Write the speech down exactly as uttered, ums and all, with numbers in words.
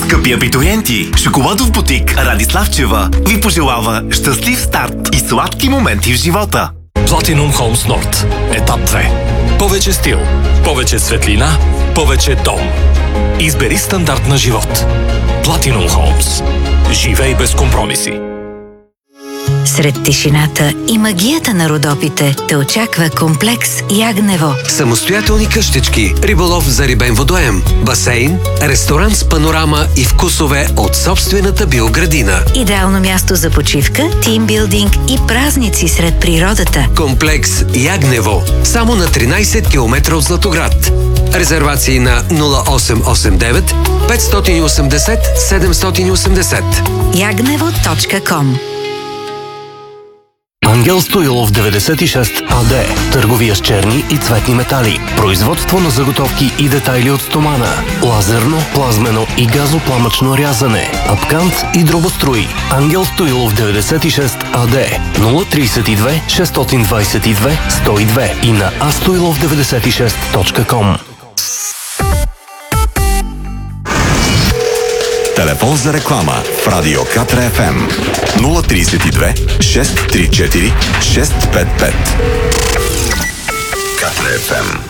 Скъпи абитуриенти, шоколадов бутик Радиславчева ви пожелава щастлив старт и сладки моменти в живота. Platinum Homes Nord. Етап две. Повече стил, повече светлина, повече дом. Избери стандарт на живот. Platinum Homes. Живей без компромиси. Сред тишината и магията на Родопите те очаква комплекс Ягнево. Самостоятелни къщички, риболов за рибен водоем, басейн, ресторант с панорама и вкусове от собствената биоградина. Идеално място за почивка, тимбилдинг и празници сред природата. Комплекс Ягнево. Само на тринайсет километра от Златоград. Резервации на нула осем осем девет петстотин и осемдесет седемстотин и осемдесет. ягнево точка ком. Ангел Стоилов деветдесет и шест АД. Търговия с черни и цветни метали. Производство на заготовки и детайли от стомана. Лазерно, плазмено и газопламъчно рязане. Апкант и дробострои. Ангел Стоилов деветдесет и шест АД. нула трийсет и две шестстотин двайсет и две сто и две и на а стоилов деветдесет и шест точка ком. Телефон за реклама в Радио Катра еф ем нула трийсет и две шестстотин тридесет и четири шестстотин петдесет и пет. Катра еф ем.